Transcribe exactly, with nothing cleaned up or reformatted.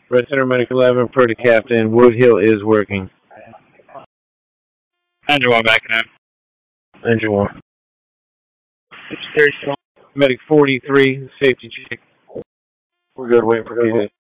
Red Center Medic eleven, per the captain, Wood Hill is working. Engine one back in. Engine one. It's thirty. Medic forty-three, safety check. We're good, waiting for you.